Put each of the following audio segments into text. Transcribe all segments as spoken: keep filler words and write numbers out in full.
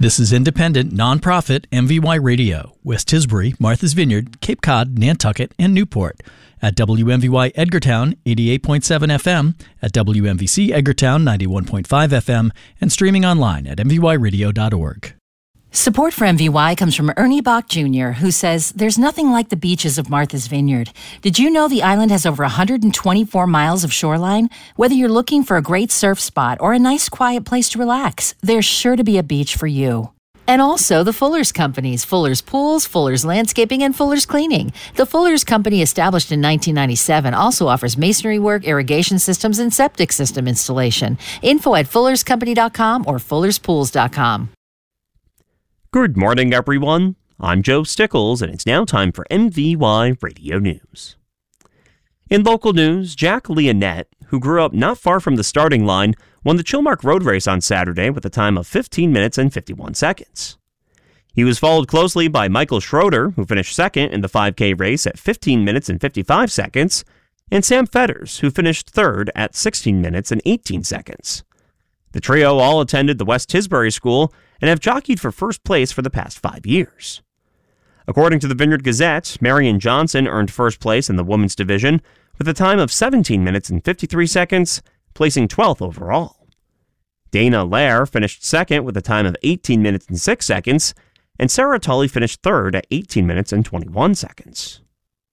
This is independent, nonprofit M V Y Radio, West Tisbury, Martha's Vineyard, Cape Cod, Nantucket, and Newport. At W M V Y Edgartown, eighty-eight point seven F M, at W M V C Edgartown, ninety-one point five F M, and streaming online at m v y radio dot org. Support for M V Y comes from Ernie Bach Junior, who says, "There's nothing like the beaches of Martha's Vineyard. Did you know the island has over one hundred twenty-four miles of shoreline? Whether you're looking for a great surf spot or a nice quiet place to relax, there's sure to be a beach for you." And also the Fuller's Companies, Fuller's Pools, Fuller's Landscaping, and Fuller's Cleaning. The Fuller's Company, established in nineteen ninety-seven, also offers masonry work, irrigation systems, and septic system installation. Info at fullers company dot com or fullers pools dot com. Good morning, everyone. I'm Joe Stickles, and it's now time for M V Y Radio News. In local news, Jack Leonette, who grew up not far from the starting line, won the Chilmark Road Race on Saturday with a time of fifteen minutes and fifty-one seconds. He was followed closely by Michael Schroeder, who finished second in the five K race at fifteen minutes and fifty-five seconds, and Sam Fetters, who finished third at sixteen minutes and eighteen seconds. The trio all attended the West Tisbury School and have jockeyed for first place for the past five years. According to the Vineyard Gazette, Marion Johnson earned first place in the women's division with a time of seventeen minutes and fifty-three seconds, placing twelfth overall. Dana Lair finished second with a time of eighteen minutes and six seconds, and Sarah Tully finished third at eighteen minutes and twenty-one seconds.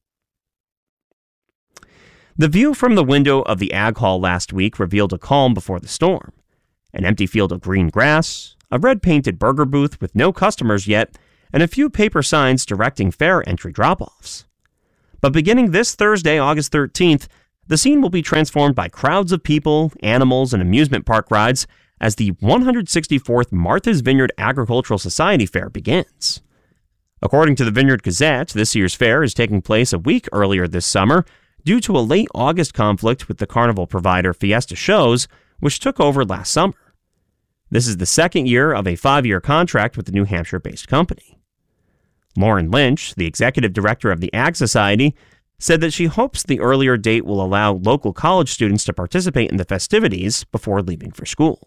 The view from the window of the Ag Hall last week revealed a calm before the storm. An empty field of green grass, a red-painted burger booth with no customers yet, and a few paper signs directing fare entry drop-offs. But beginning this Thursday, August thirteenth, the scene will be transformed by crowds of people, animals, and amusement park rides as the one hundred sixty-fourth Martha's Vineyard Agricultural Society Fair begins. According to the Vineyard Gazette, this year's fair is taking place a week earlier this summer due to a late August conflict with the carnival provider Fiesta Shows, which took over last summer. This is the second year of a five-year contract with the New Hampshire-based company. Lauren Lynch, the executive director of the Ag Society, said that she hopes the earlier date will allow local college students to participate in the festivities before leaving for school.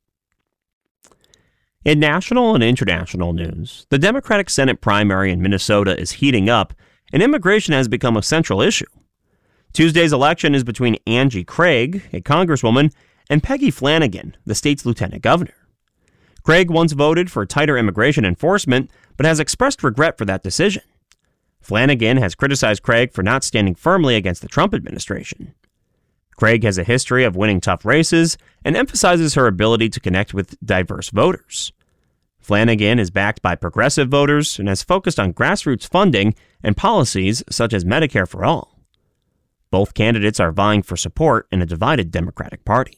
In national and international news, the Democratic Senate primary in Minnesota is heating up, and immigration has become a central issue. Tuesday's election is between Angie Craig, a congresswoman, and Peggy Flanagan, the state's lieutenant governor. Craig once voted for tighter immigration enforcement, but has expressed regret for that decision. Flanagan has criticized Craig for not standing firmly against the Trump administration. Craig has a history of winning tough races and emphasizes her ability to connect with diverse voters. Flanagan is backed by progressive voters and has focused on grassroots funding and policies such as Medicare for All. Both candidates are vying for support in a divided Democratic Party.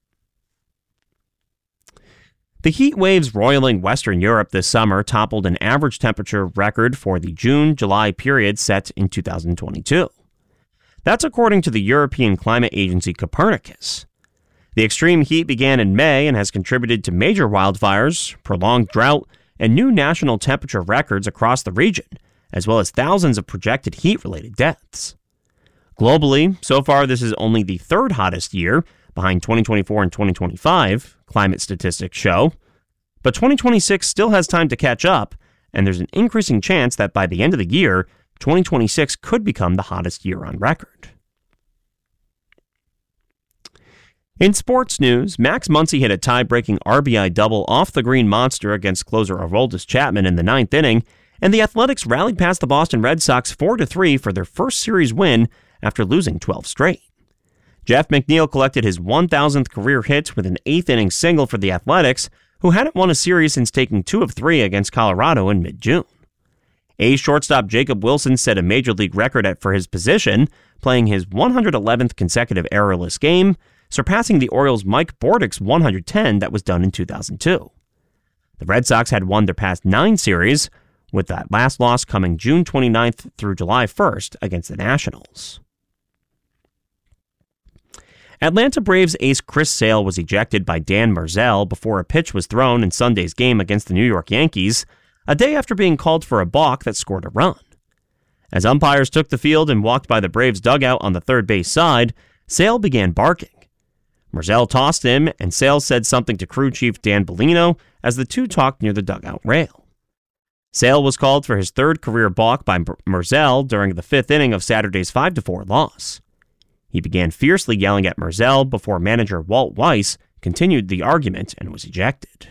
The heat waves roiling Western Europe this summer toppled an average temperature record for the June-July period set in two thousand twenty-two. That's according to the European climate agency Copernicus. The extreme heat began in May and has contributed to major wildfires, prolonged drought, and new national temperature records across the region, as well as thousands of projected heat-related deaths. Globally, so far this is only the third hottest year, behind twenty twenty-four and twenty twenty-five, climate statistics show. But twenty twenty-six still has time to catch up, and there's an increasing chance that by the end of the year, twenty twenty-six could become the hottest year on record. In sports news, Max Muncy hit a tie-breaking R B I double off the green monster against closer Aroldis Chapman in the ninth inning, and the Athletics rallied past the Boston Red Sox four to three for their first series win after losing twelve straight. Jeff McNeil collected his one thousandth career hit with an eighth-inning single for the Athletics, who hadn't won a series since taking two of three against Colorado in mid-June. A's shortstop Jacob Wilson set a major league record at for his position, playing his one hundred eleventh consecutive errorless game, surpassing the Orioles' Mike Bordick's one hundred ten that was done in two thousand two. The Red Sox had won their past nine series, with that last loss coming June twenty-ninth through July first against the Nationals. Atlanta Braves ace Chris Sale was ejected by Dan Merzel before a pitch was thrown in Sunday's game against the New York Yankees, a day after being called for a balk that scored a run. As umpires took the field and walked by the Braves' dugout on the third base side, Sale began barking. Merzell tossed him, and Sales said something to crew chief Dan Bellino as the two talked near the dugout rail. Sale was called for his third career balk by Merzell during the fifth inning of Saturday's five to four loss. He began fiercely yelling at Merzell before manager Walt Weiss continued the argument and was ejected.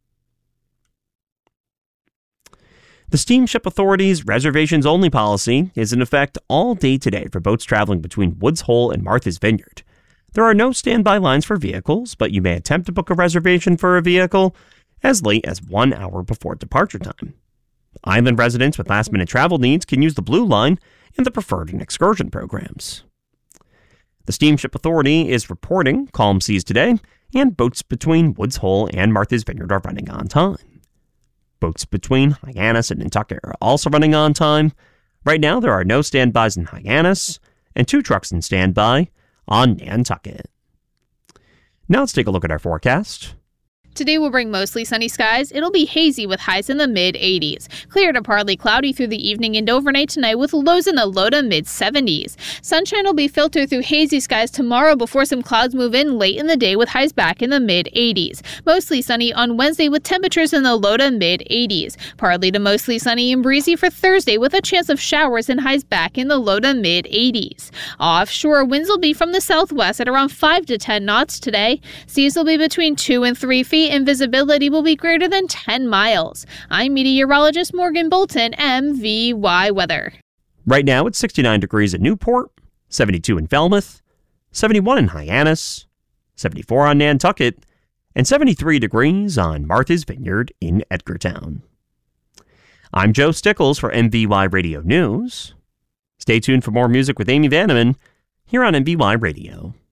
The Steamship Authority's reservations-only policy is in effect all day today for boats traveling between Woods Hole and Martha's Vineyard. There are no standby lines for vehicles, but you may attempt to book a reservation for a vehicle as late as one hour before departure time. Island residents with last-minute travel needs can use the Blue Line and the Preferred and Excursion programs. The Steamship Authority is reporting calm seas today, and boats between Woods Hole and Martha's Vineyard are running on time. Boats between Hyannis and Nantucket are also running on time. Right now, there are no standbys in Hyannis, and two trucks in standby on Nantucket. Now let's take a look at our forecast. Today will bring mostly sunny skies. It'll be hazy with highs in the mid eighties. Clear to partly cloudy through the evening and overnight tonight with lows in the low to mid seventies. Sunshine will be filtered through hazy skies tomorrow before some clouds move in late in the day with highs back in the mid eighties. Mostly sunny on Wednesday with temperatures in the low to mid eighties. Partly to mostly sunny and breezy for Thursday with a chance of showers and highs back in the low to mid eighties. Offshore winds will be from the southwest at around five to ten knots today. Seas will be between two and three feet. And visibility will be greater than ten miles. I'm meteorologist Morgan Bolton, M V Y Weather. Right now it's sixty-nine degrees in Newport, seventy-two in Falmouth, seventy-one in Hyannis, seventy-four on Nantucket, and seventy-three degrees on Martha's Vineyard in Edgartown. I'm Joe Stickles for M V Y Radio News. Stay tuned for more music with Amy Vanneman here on M V Y Radio.